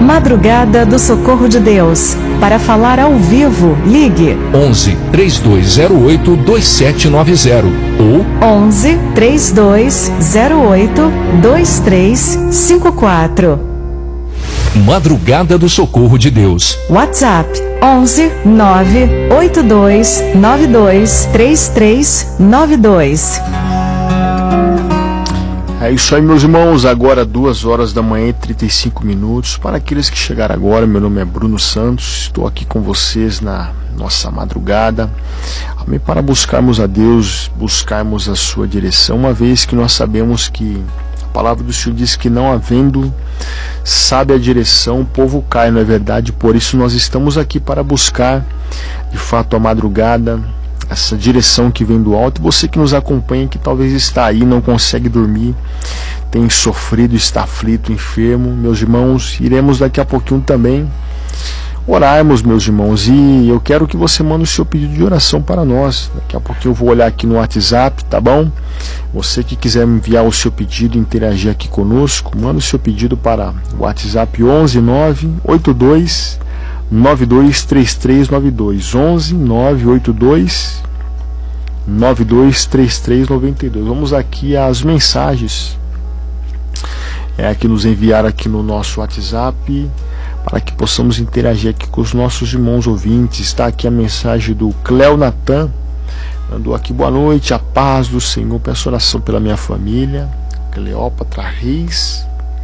Madrugada do Socorro de Deus. Para falar ao vivo, ligue 11 3208 2790 ou 11 3208 2354. Madrugada do Socorro de Deus. WhatsApp 11 982 92 3392. É isso aí, meus irmãos. Agora 2 horas da manhã e 35 minutos. Para aqueles que chegaram agora, meu nome é Bruno Santos. Estou aqui com vocês na nossa madrugada. Amém? Para buscarmos a Deus, buscarmos a sua direção, uma vez que nós sabemos que a palavra do Senhor diz que não havendo sabe a direção, o povo cai, não é verdade? Por isso nós estamos aqui para buscar de fato a madrugada, essa direção que vem do alto. E você que nos acompanha, que talvez está aí, não consegue dormir, tem sofrido, está aflito, enfermo, meus irmãos, iremos daqui a pouquinho também orarmos, meus irmãos, e eu quero que você mande o seu pedido de oração para nós. Daqui a pouquinho eu vou olhar aqui no WhatsApp, tá bom? Você que quiser enviar o seu pedido, interagir aqui conosco, manda o seu pedido para o WhatsApp 11 982 923392, 11 982 923392. Vamos aqui às mensagens que nos enviaram aqui no nosso WhatsApp, para que possamos interagir aqui com os nossos irmãos ouvintes. Está aqui a mensagem do Cléo Natan, mandou aqui: boa noite, a paz do Senhor, peço oração pela minha família, Cleópatra Reis,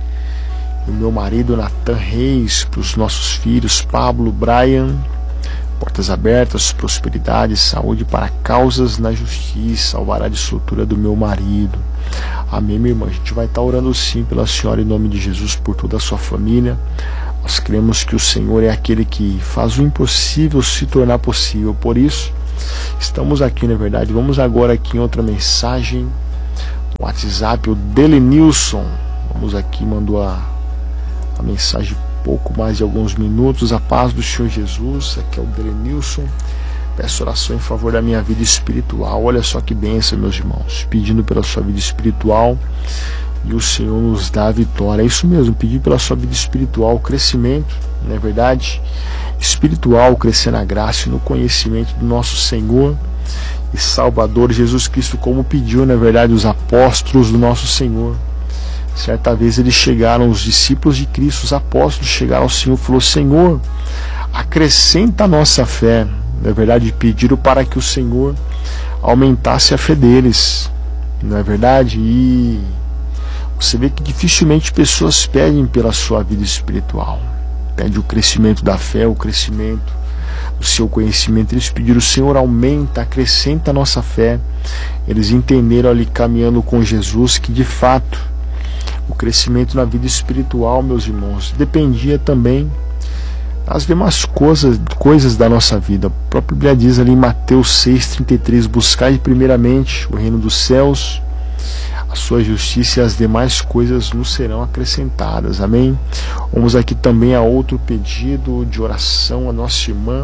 o meu marido Natan Reis, para os nossos filhos Pablo, Brian, portas abertas, prosperidade, saúde para causas na justiça, alvará de soltura do meu marido. Amém, minha irmã. A gente vai estar orando sim pela senhora em nome de Jesus, por toda a sua família. Nós cremos que o Senhor é aquele que faz o impossível se tornar possível. Por isso, estamos aqui, na verdade. Vamos agora aqui em outra mensagem no WhatsApp, o Delenilson. Vamos aqui, mandou a mensagem pouco mais de alguns minutos. A paz do Senhor Jesus. Aqui é o Delenilson. Peço oração em favor da minha vida espiritual. Olha só que bênção, meus irmãos. Pedindo pela sua vida espiritual, e o Senhor nos dá a vitória. É isso mesmo, pedir pela sua vida espiritual, crescimento, não é verdade? Espiritual, crescer na graça e no conhecimento do nosso Senhor e Salvador Jesus Cristo, como pediu, na verdade, os apóstolos do nosso Senhor. Certa vez eles chegaram, os discípulos de Cristo, os apóstolos chegaram ao Senhor e falaram: Senhor, acrescenta a nossa fé. Na verdade, pediram para que o Senhor aumentasse a fé deles, não é verdade? E você vê que dificilmente pessoas pedem pela sua vida espiritual, pede o crescimento da fé, o crescimento do seu conhecimento. Eles pediram: Senhor, aumenta, acrescenta a nossa fé. Eles entenderam ali, caminhando com Jesus, que de fato o crescimento na vida espiritual, meus irmãos, dependia também das demais coisas da nossa vida. A própria Bíblia diz ali em Mateus 6,33: buscai primeiramente o reino dos céus, a sua justiça, e as demais coisas nos serão acrescentadas. Amém? Vamos aqui também a outro pedido de oração, a nossa irmã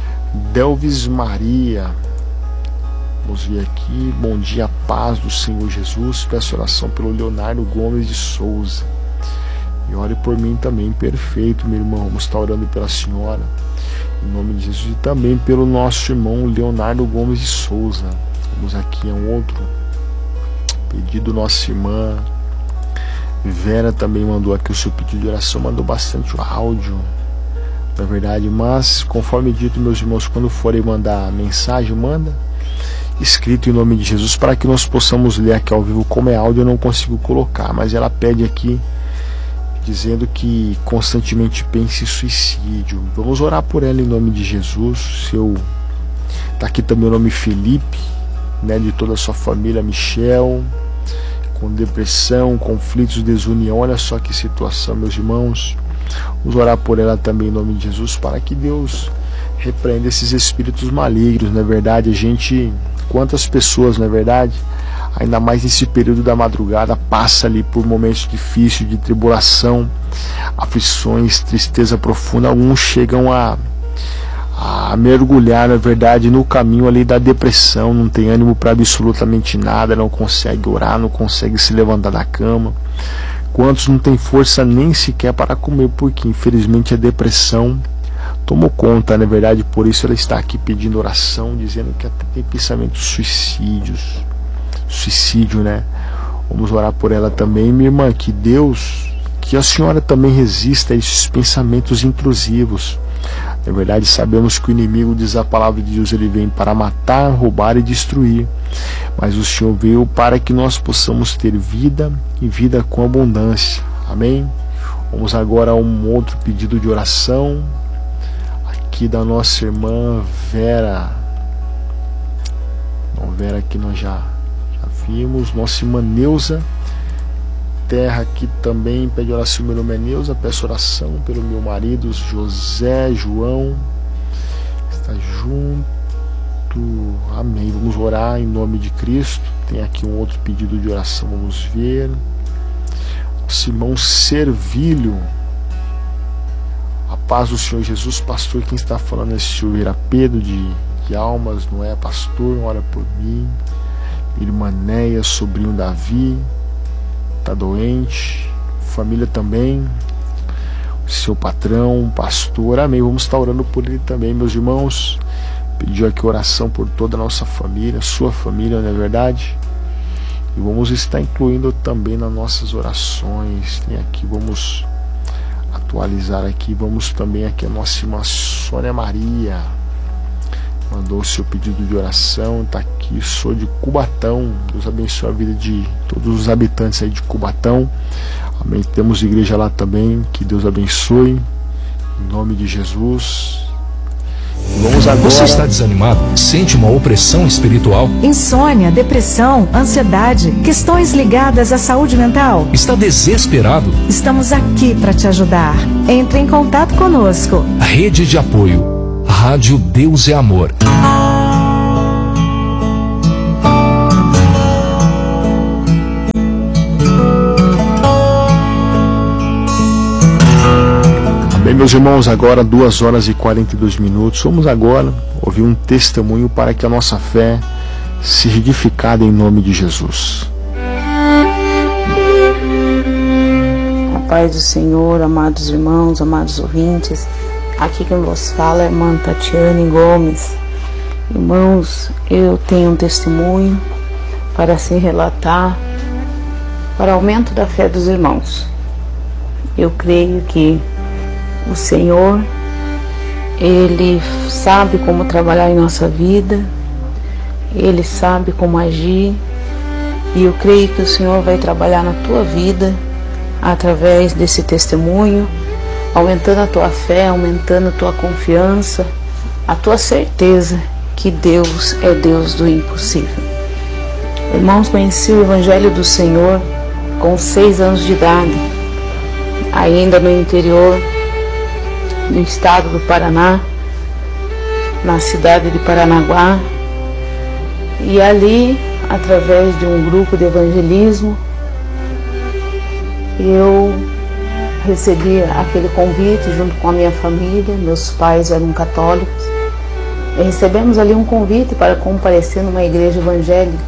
Delvis Maria. Vamos ver aqui: bom dia, paz do Senhor Jesus. Peço oração pelo Leonardo Gomes de Souza. E ore por mim também. Perfeito, meu irmão. Vamos estar orando pela senhora em nome de Jesus, e também pelo nosso irmão Leonardo Gomes de Souza. Vamos aqui a um outro pedido. Nossa irmã Vera também mandou aqui o seu pedido de oração, mandou bastante áudio, na verdade, mas conforme dito, meus irmãos, quando forem mandar mensagem, manda escrito em nome de Jesus, para que nós possamos ler aqui ao vivo. Como é áudio, eu não consigo colocar, mas ela pede aqui dizendo que constantemente pensa em suicídio. Vamos orar por ela em nome de Jesus. Tá aqui também o nome Felipe, né, de toda a sua família, Michel, com depressão, conflitos, desunião. Olha só que situação, meus irmãos. Vamos orar por ela também em nome de Jesus, para que Deus repreenda esses espíritos malignos. Na verdade, quantas pessoas, na verdade, ainda mais nesse período da madrugada, passa ali por momentos difíceis de tribulação, aflições, tristeza profunda. Alguns chegam a mergulhar, na verdade, no caminho ali da depressão, não tem ânimo para absolutamente nada, não consegue orar, não consegue se levantar da cama. Quantos não têm força nem sequer para comer, porque infelizmente a depressão tomou conta, na verdade, por isso ela está aqui pedindo oração, dizendo que até tem pensamentos suicídio, né? Vamos orar por ela também, minha irmã, que Deus, que a senhora também resista a esses pensamentos intrusivos. Na verdade, sabemos que o inimigo, diz a palavra de Deus, ele vem para matar, roubar e destruir. Mas o Senhor veio para que nós possamos ter vida e vida com abundância. Amém? Vamos agora a um outro pedido de oração, aqui da nossa irmã Vera. Não, Vera aqui nós já vimos. Nossa irmã Neuza Terra aqui também pede oração. Meu nome é Neuza, peço oração pelo meu marido José João, está junto. Amém. Vamos orar em nome de Cristo. Tem aqui um outro pedido de oração, vamos ver. Nosso irmão Servilho, a paz do Senhor Jesus. Pastor, quem está falando é o Silveira Pedro de Almas, não é? Pastor, ora por mim. Irmã Neia, sobrinho Davi, está doente, família também, seu patrão, pastor, amém. Vamos estar orando por ele também, meus irmãos. Pediu aqui oração por toda a nossa família, sua família, não é verdade? E vamos estar incluindo também nas nossas orações. Tem aqui, vamos atualizar aqui, vamos também aqui a nossa irmã Sônia Maria, mandou o seu pedido de oração, está aqui, sou de Cubatão, Deus abençoe a vida de todos os habitantes aí de Cubatão, amém. Temos igreja lá também, que Deus abençoe, em nome de Jesus. Vamos agora. Você está desanimado? Sente uma opressão espiritual? Insônia, depressão, ansiedade, questões ligadas à saúde mental? Está desesperado? Estamos aqui para te ajudar. Entre em contato conosco. Rede de apoio, Rádio Deus é Amor. Bem, meus irmãos, agora 2 horas e 42 minutos. Vamos agora ouvir um testemunho para que a nossa fé seja edificada em nome de Jesus. A paz do Senhor, amados irmãos, amados ouvintes. Aqui quem vos fala é a irmã Tatiane Gomes. Irmãos, eu tenho um testemunho para se relatar para aumento da fé dos irmãos. Eu creio que o Senhor, Ele sabe como trabalhar em nossa vida, Ele sabe como agir, e eu creio que o Senhor vai trabalhar na tua vida através desse testemunho, aumentando a tua fé, aumentando a tua confiança, a tua certeza que Deus é Deus do impossível. Irmãos, conheci o Evangelho do Senhor com 6 anos de idade, ainda no interior do estado do Paraná, na cidade de Paranaguá, e ali, através de um grupo de evangelismo, eu recebi aquele convite junto com a minha família. Meus pais eram católicos, e recebemos ali um convite para comparecer numa igreja evangélica.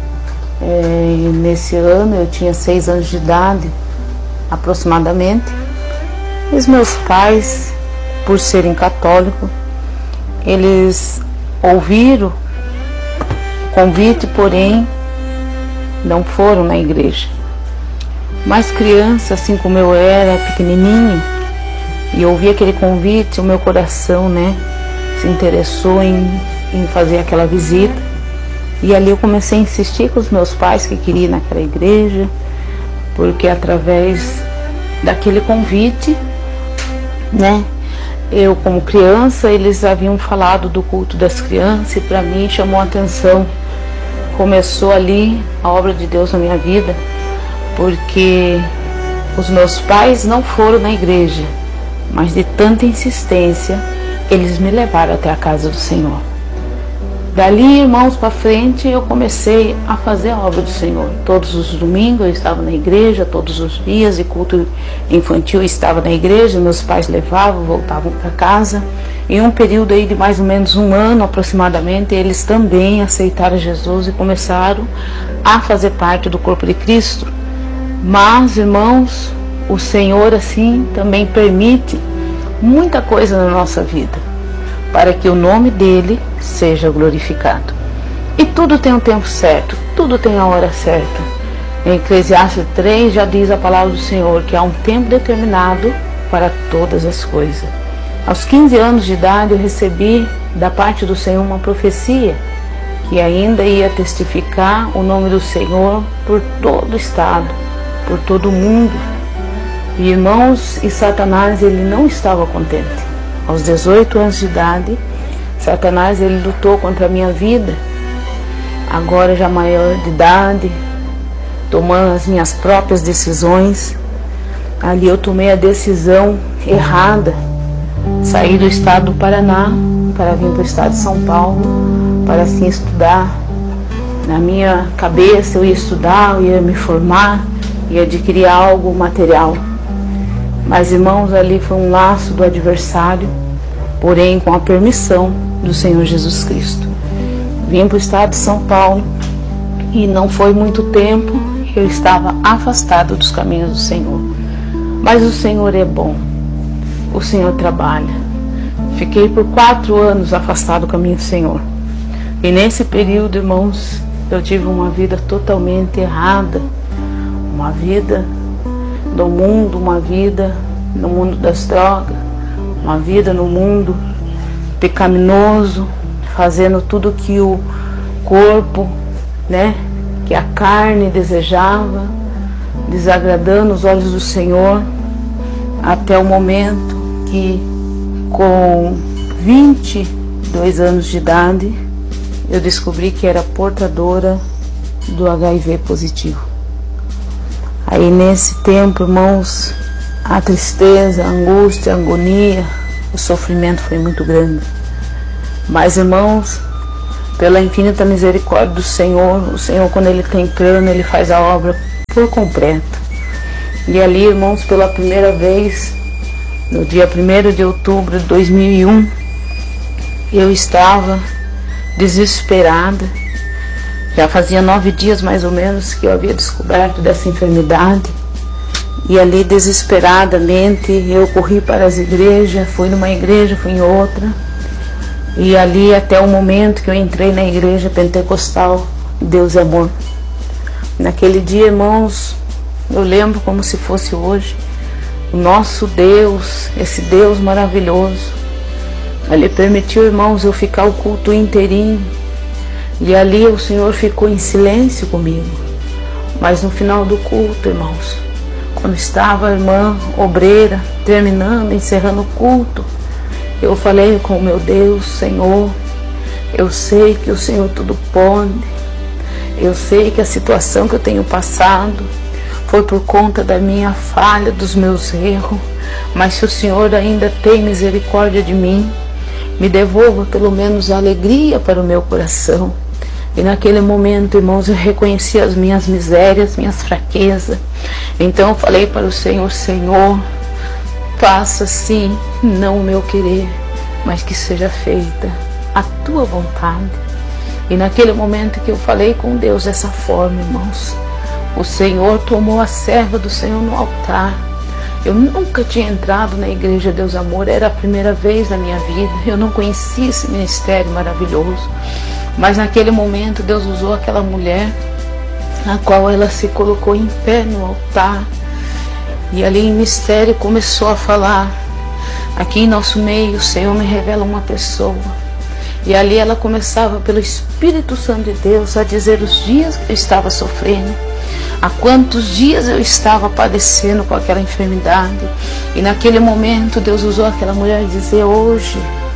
Nesse ano eu tinha 6 anos de idade aproximadamente, e os meus pais, por serem católicos, eles ouviram o convite, porém não foram na igreja. Mas criança, assim como eu era pequenininho, e ouvi aquele convite, o meu coração, se interessou em fazer aquela visita. E ali eu comecei a insistir com os meus pais que queriam ir naquela igreja, porque através daquele convite, eu, como criança, eles haviam falado do culto das crianças, e para mim chamou a atenção. Começou ali a obra de Deus na minha vida, porque os meus pais não foram na igreja, mas de tanta insistência, eles me levaram até a casa do Senhor. Dali, irmãos, para frente, eu comecei a fazer a obra do Senhor. Todos os domingos eu estava na igreja, todos os dias de culto infantil eu estava na igreja, meus pais levavam, voltavam para casa. Em um período aí de mais ou menos 1 ano aproximadamente, eles também aceitaram Jesus e começaram a fazer parte do corpo de Cristo. Mas, irmãos, o Senhor assim também permite muita coisa na nossa vida, para que o nome dele seja glorificado. E tudo tem um tempo certo, tudo tem a hora certa. Em Eclesiastes 3 já diz a palavra do Senhor que há um tempo determinado para todas as coisas. Aos 15 anos de idade eu recebi da parte do Senhor uma profecia que ainda ia testificar o nome do Senhor por todo o estado, por todo o mundo. E, irmãos, e Satanás, ele não estava contente. Aos 18 anos de idade, Satanás, ele lutou contra a minha vida. Agora já maior de idade, tomando as minhas próprias decisões. Ali eu tomei a decisão errada, saí do estado do Paraná para vir para o estado de São Paulo, para assim estudar. Na minha cabeça eu ia estudar, eu ia me formar, ia adquirir algo material. Mas, irmãos, ali foi um laço do adversário, porém com a permissão do Senhor Jesus Cristo. Vim para o estado de São Paulo e não foi muito tempo, eu estava afastado dos caminhos do Senhor. Mas o Senhor é bom, o Senhor trabalha. Fiquei por 4 anos afastado do caminho do Senhor. E nesse período, irmãos, eu tive uma vida totalmente errada, uma vida do mundo, uma vida no mundo das drogas, uma vida no mundo pecaminoso, fazendo tudo que o corpo, que a carne desejava, desagradando os olhos do Senhor, até o momento que, com 22 anos de idade, eu descobri que era portadora do HIV positivo. Aí nesse tempo, irmãos, a tristeza, a angústia, a agonia, o sofrimento foi muito grande. Mas, irmãos, pela infinita misericórdia do Senhor, o Senhor, quando Ele tem plano, Ele faz a obra por completo. E ali, irmãos, pela primeira vez, no dia 1º de outubro de 2001, eu estava desesperada. Já fazia 9 dias mais ou menos que eu havia descoberto dessa enfermidade. E ali, desesperadamente, eu corri para as igrejas, fui numa igreja, fui em outra. E ali, até o momento que eu entrei na igreja pentecostal, Deus é Amor. Naquele dia, irmãos, eu lembro como se fosse hoje, o nosso Deus, esse Deus maravilhoso, Ele permitiu, irmãos, eu ficar o culto inteirinho. E ali o Senhor ficou em silêncio comigo. Mas no final do culto, irmãos, quando estava a irmã obreira terminando, encerrando o culto, eu falei com o meu Deus: Senhor, eu sei que o Senhor tudo pode. Eu sei que a situação que eu tenho passado foi por conta da minha falha, dos meus erros. Mas se o Senhor ainda tem misericórdia de mim, me devolva pelo menos a alegria para o meu coração. E naquele momento, irmãos, eu reconheci as minhas misérias, minhas fraquezas. Então eu falei para o Senhor: Senhor, faça sim, não o meu querer, mas que seja feita a tua vontade. E naquele momento que eu falei com Deus dessa forma, irmãos, o Senhor tomou a serva do Senhor no altar. Eu nunca tinha entrado na igreja Deus Amor, era a primeira vez na minha vida. Eu não conhecia esse ministério maravilhoso. Mas naquele momento Deus usou aquela mulher, a qual ela se colocou em pé no altar. E ali em mistério começou a falar: aqui em nosso meio o Senhor me revela uma pessoa. E ali ela começava, pelo Espírito Santo de Deus, a dizer os dias que eu estava sofrendo, há quantos dias eu estava padecendo com aquela enfermidade. E naquele momento Deus usou aquela mulher dizer: hoje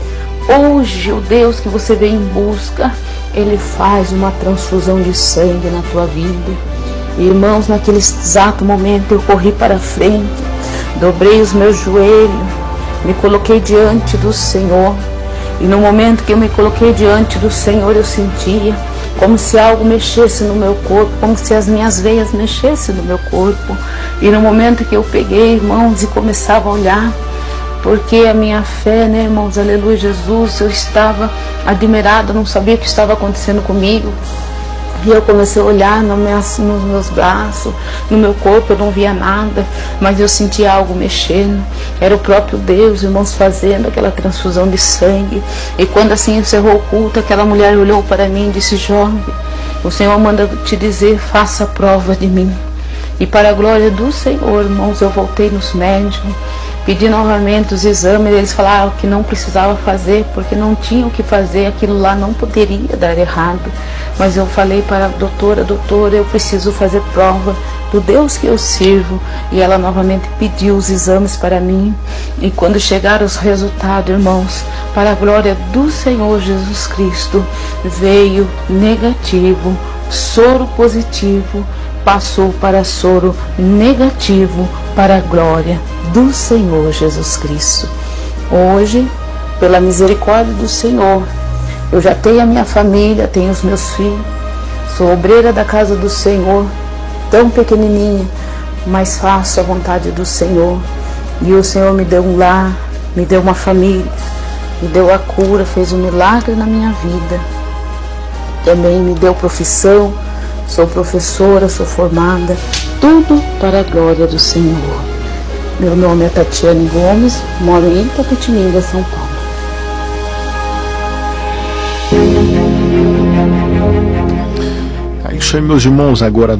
o Deus que você vem em busca, Ele faz uma transfusão de sangue na tua vida. E, irmãos, naquele exato momento eu corri para frente, dobrei os meus joelhos, me coloquei diante do Senhor. E no momento que eu me coloquei diante do Senhor, eu sentia como se algo mexesse no meu corpo, como se as minhas veias mexessem no meu corpo. E no momento que eu peguei, irmãos, e começava a olhar, porque a minha fé, irmãos, aleluia, Jesus, eu estava admirada, não sabia o que estava acontecendo comigo. E eu comecei a olhar nos meus braços, no meu corpo, eu não via nada, mas eu sentia algo mexendo. Era o próprio Deus, irmãos, fazendo aquela transfusão de sangue. E quando assim encerrou o culto, aquela mulher olhou para mim e disse: jovem, o Senhor manda te dizer, faça prova de mim. E para a glória do Senhor, irmãos, eu voltei nos médicos, pedi novamente os exames, eles falaram que não precisava fazer, porque não tinha o que fazer, aquilo lá não poderia dar errado. Mas eu falei para a doutora, eu preciso fazer prova do Deus que eu sirvo. E ela novamente pediu os exames para mim. E quando chegaram os resultados, irmãos, para a glória do Senhor Jesus Cristo, veio negativo, soro positivo, passou para soro negativo, para a glória do Senhor Jesus Cristo. Hoje, pela misericórdia do Senhor, eu já tenho a minha família, tenho os meus filhos, sou obreira da casa do Senhor, tão pequenininha, mas faço a vontade do Senhor. E o Senhor me deu um lar, me deu uma família, me deu a cura, fez um milagre na minha vida. Também me deu profissão, sou professora, sou formada, tudo para a glória do Senhor. Meu nome é Tatiane Gomes, moro em Itapetininga, São Paulo. É isso aí, meus irmãos, agora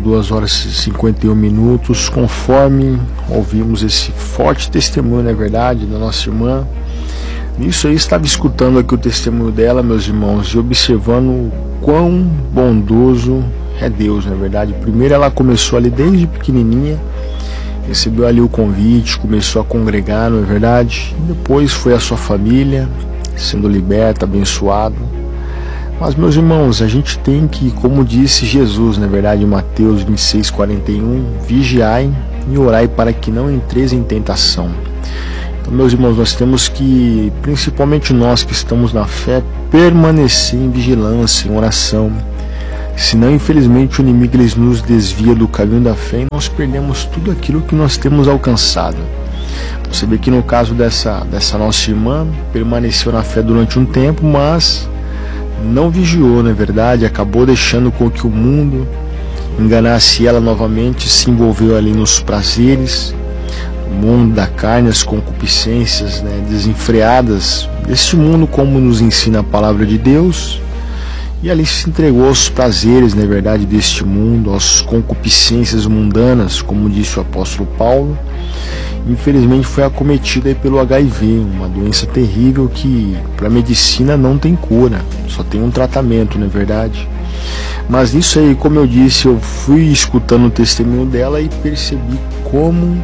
2h51, conforme ouvimos esse forte testemunho, não é verdade, da nossa irmã. Nisso aí, estava escutando aqui o testemunho dela, meus irmãos, e observando o quão bondoso é Deus, não é verdade. Primeiro ela começou ali desde pequenininha, recebeu ali o convite, começou a congregar, não é verdade. Depois foi a sua família sendo liberta, abençoado. Mas, meus irmãos, a gente tem que, como disse Jesus, na verdade, em Mateus 26:41, vigiai e orai para que não entreis em tentação. Então, meus irmãos, nós temos que, principalmente nós que estamos na fé, permanecer em vigilância, em oração. Senão, infelizmente, o inimigo ele nos desvia do caminho da fé e nós perdemos tudo aquilo que nós temos alcançado. Você vê que no caso dessa nossa irmã, permaneceu na fé durante um tempo, mas não vigiou, não é verdade? Acabou deixando com que o mundo enganasse ela novamente, se envolveu ali nos prazeres, o mundo da carne, as concupiscências, né, desenfreadas deste mundo, como nos ensina a palavra de Deus, e ali se entregou aos prazeres, na verdade, deste mundo, às concupiscências mundanas, como disse o apóstolo Paulo. Infelizmente foi acometida aí pelo HIV, uma doença terrível que para a medicina não tem cura, só tem um tratamento, não é verdade? Mas nisso aí, como eu disse, eu fui escutando o testemunho dela e percebi como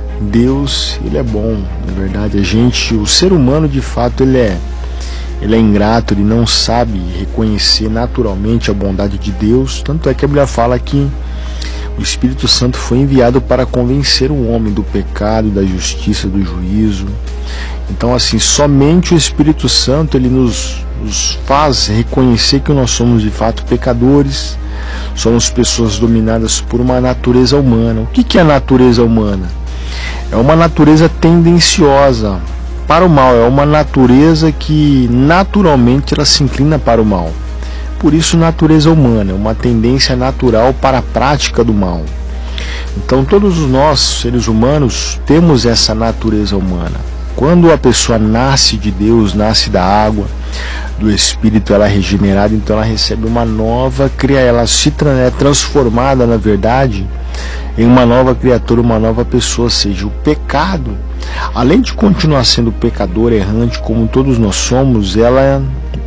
Deus, ele é bom, na verdade. O ser humano de fato ele é ingrato, ele não sabe reconhecer naturalmente a bondade de Deus. Tanto é que a Bíblia fala que o Espírito Santo foi enviado para convencer o homem do pecado, da justiça, do juízo. Então, assim, somente o Espírito Santo ele nos faz reconhecer que nós somos de fato pecadores, somos pessoas dominadas por uma natureza humana. O que é a natureza humana? É uma natureza tendenciosa para o mal, é uma natureza que naturalmente ela se inclina para o mal. Por isso, natureza humana é uma tendência natural para a prática do mal. Então, todos nós, seres humanos, temos essa natureza humana. Quando a pessoa nasce de Deus, nasce da água, do Espírito, ela é regenerada, então ela recebe uma nova criatura, ela é transformada, na verdade, em uma nova criatura, uma nova pessoa. Ou seja, o pecado, além de continuar sendo pecador, errante, como todos nós somos, ela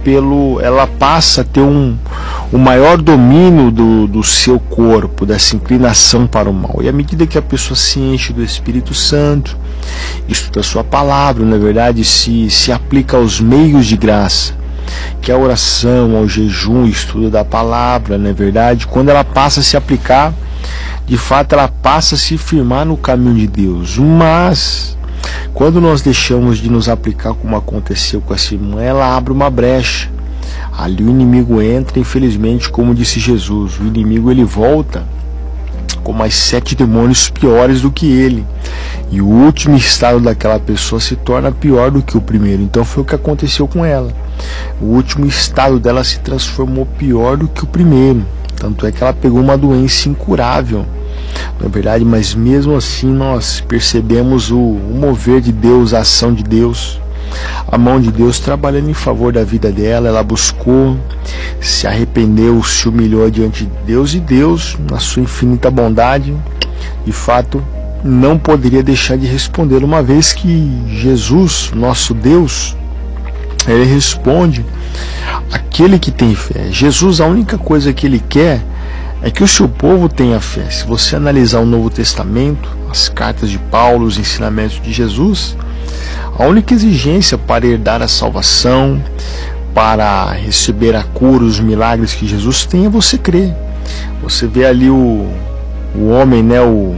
passa a ter um maior domínio do seu corpo, dessa inclinação para o mal. E à medida que a pessoa se enche do Espírito Santo, estuda a sua palavra, na verdade se aplica aos meios de graça, que é a oração, ao jejum, estudo da palavra, na verdade, quando ela passa a se aplicar, de fato ela passa a se firmar no caminho de Deus. Mas quando nós deixamos de nos aplicar, como aconteceu com essa irmã, ela abre uma brecha. Ali o inimigo entra, infelizmente, como disse Jesus, o inimigo ele volta com mais 7 demônios piores do que ele. E o último estado daquela pessoa se torna pior do que o primeiro. Então foi o que aconteceu com ela. O último estado dela se transformou pior do que o primeiro. Tanto é que ela pegou uma doença incurável, não é verdade? Mas mesmo assim nós percebemos o mover de Deus, a ação de Deus, a mão de Deus trabalhando em favor da vida dela. Ela buscou, se arrependeu, se humilhou diante de Deus, e Deus, na sua infinita bondade, de fato, não poderia deixar de responder, uma vez que Jesus, nosso Deus, ele responde aquele que tem fé. Jesus, a única coisa que ele quer é que o seu povo tenha fé. Se você analisar o Novo Testamento, as cartas de Paulo, os ensinamentos de Jesus, a única exigência para herdar a salvação, para receber a cura, os milagres que Jesus tem, é você crer. Você vê ali o homem, né, o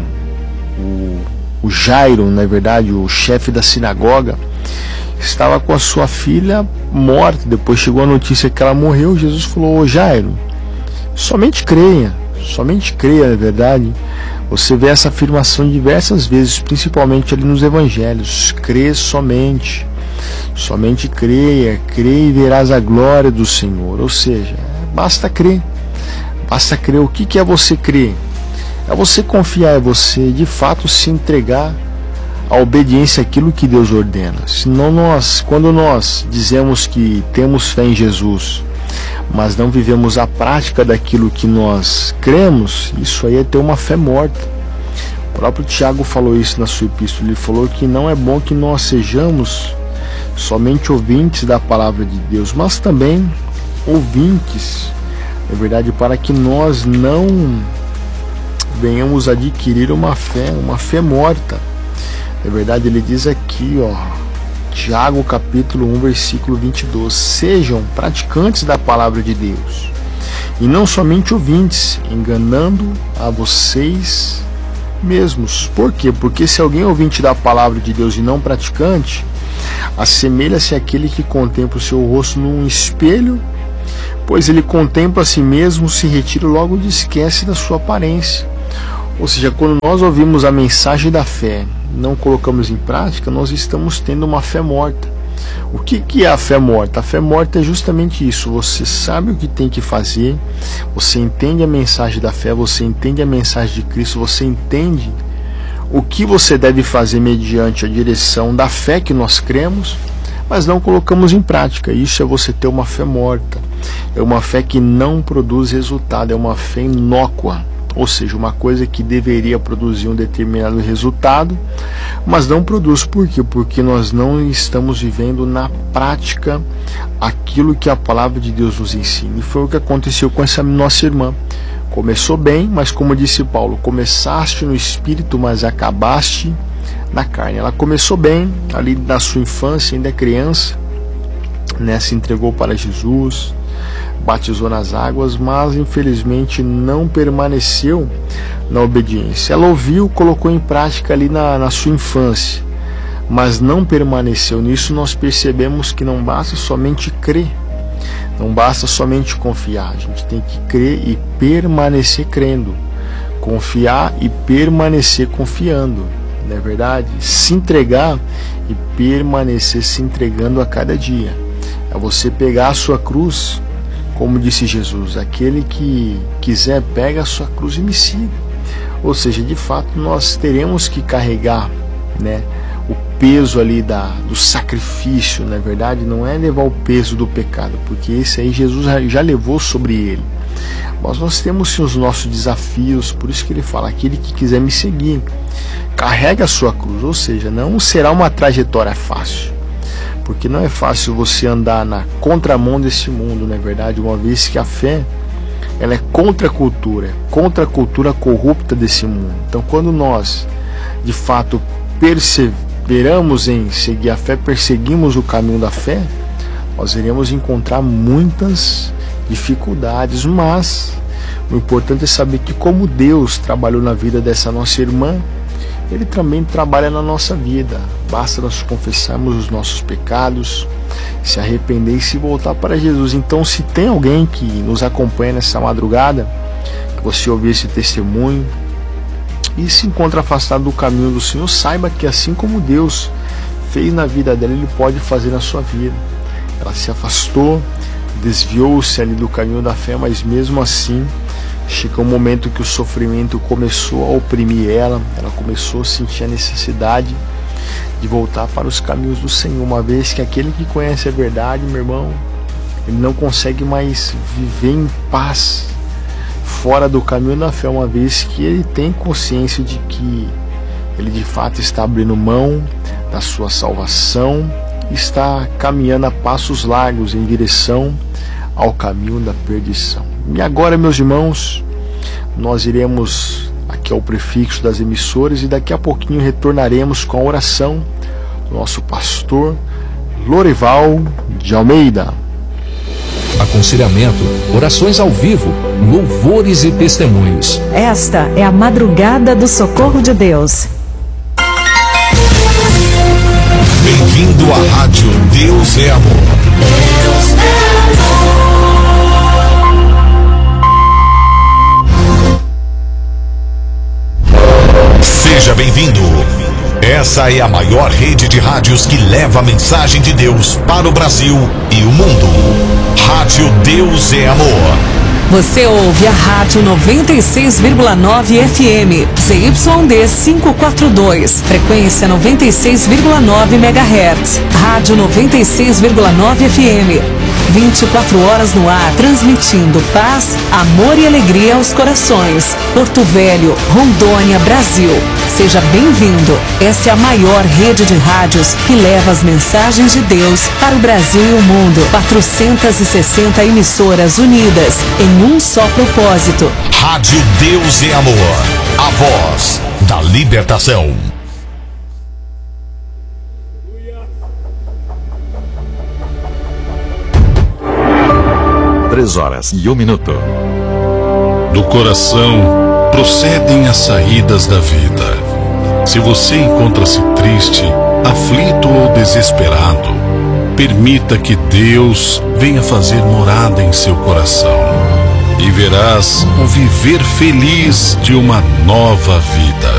Jairo, na verdade, o chefe da sinagoga, estava com a sua filha morta. Depois chegou a notícia que ela morreu. Jesus falou: ô Jairo, somente creia, na verdade. Você vê essa afirmação diversas vezes, principalmente ali nos evangelhos: crê somente creia e verás a glória do Senhor. Ou seja, basta crer. O que é você crer? É você confiar, é você de fato se entregar à obediência àquilo que Deus ordena. Senão quando nós dizemos que temos fé em Jesus, mas não vivemos a prática daquilo que nós cremos, isso aí é ter uma fé morta. O próprio Tiago falou isso na sua epístola. Ele falou que não é bom que nós sejamos somente ouvintes da palavra de Deus, mas também ouvintes, na verdade, para que nós não venhamos adquirir uma fé morta. Na verdade, ele diz aqui, Tiago capítulo 1, versículo 22, sejam praticantes da palavra de Deus, e não somente ouvintes, enganando a vocês mesmos. Por quê? Porque se alguém é ouvinte da palavra de Deus e não praticante, assemelha-se àquele que contempla o seu rosto num espelho, pois ele contempla a si mesmo, se retira, logo esquece da sua aparência. Ou seja, quando nós ouvimos a mensagem da fé, não colocamos em prática, nós estamos tendo uma fé morta. O que é a fé morta? A fé morta é justamente isso: você sabe o que tem que fazer, você entende a mensagem da fé, você entende a mensagem de Cristo, você entende o que você deve fazer mediante a direção da fé que nós cremos, mas não colocamos em prática. Isso é você ter uma fé morta, é uma fé que não produz resultado, é uma fé inócua. Ou seja, uma coisa que deveria produzir um determinado resultado, mas não produz. Por quê? Porque nós não estamos vivendo na prática aquilo que a palavra de Deus nos ensina. E foi o que aconteceu com essa nossa irmã. Começou bem, mas como disse Paulo, começaste no espírito, mas acabaste na carne. Ela começou bem, ali na sua infância, ainda criança, né, se entregou para Jesus, batizou nas águas, mas infelizmente não permaneceu na obediência. Ela ouviu, colocou em prática ali na sua infância, mas não permaneceu nisso. Nós percebemos que não basta somente crer, não basta somente confiar, a gente tem que crer e permanecer crendo, confiar e permanecer confiando, não é verdade? Se entregar e permanecer se entregando a cada dia. É você pegar a sua cruz, como disse Jesus: aquele que quiser, pega a sua cruz e me siga. Ou seja, de fato nós teremos que carregar, né, o peso ali do sacrifício. Na verdade, não é levar o peso do pecado, porque esse aí Jesus já levou sobre ele. Mas nós temos sim os nossos desafios. Por isso que ele fala: aquele que quiser me seguir, carrega a sua cruz. Ou seja, não será uma trajetória fácil, porque não é fácil você andar na contramão desse mundo, não é verdade? Uma vez que a fé, ela é contra a cultura corrupta desse mundo. Então, quando nós, de fato, perseveramos em seguir a fé, perseguimos o caminho da fé, nós iremos encontrar muitas dificuldades, mas o importante é saber que, como Deus trabalhou na vida dessa nossa irmã, Ele também trabalha na nossa vida. Basta nós confessarmos os nossos pecados, se arrepender e se voltar para Jesus. Então, se tem alguém que nos acompanha nessa madrugada, que você ouvir esse testemunho e se encontra afastado do caminho do Senhor, saiba que assim como Deus fez na vida dela, Ele pode fazer na sua vida. Ela se afastou, desviou-se ali do caminho da fé, mas mesmo assim Chegou um momento que o sofrimento começou a oprimir ela começou a sentir a necessidade de voltar para os caminhos do Senhor, uma vez que aquele que conhece a verdade, meu irmão, ele não consegue mais viver em paz fora do caminho da fé, uma vez que ele tem consciência de que ele de fato está abrindo mão da sua salvação, está caminhando a passos largos em direção ao caminho da perdição. E agora, meus irmãos, nós iremos aqui ao prefixo das emissoras e daqui a pouquinho retornaremos com a oração do nosso pastor Lorival de Almeida. Aconselhamento, orações ao vivo, louvores e testemunhos. Esta é a madrugada do socorro de Deus. Bem-vindo à rádio Deus é Amor. Deus é amor. Seja bem-vindo. Essa é a maior rede de rádios que leva a mensagem de Deus para o Brasil e o mundo. Rádio Deus é Amor. Você ouve a Rádio 96,9 FM, ZYD 542, frequência 96,9 MHz. Rádio 96,9 FM, 24 horas no ar, transmitindo paz, amor e alegria aos corações. Porto Velho, Rondônia, Brasil. Seja bem-vindo. Essa é a maior rede de rádios que leva as mensagens de Deus para o Brasil e o mundo. 460 emissoras unidas em um só propósito. Rádio Deus é Amor, a voz da libertação. Três horas e 1 minuto. Do coração procedem as saídas da vida. Se você encontra-se triste, aflito ou desesperado, permita que Deus venha fazer morada em seu coração e verás o viver feliz de uma nova vida.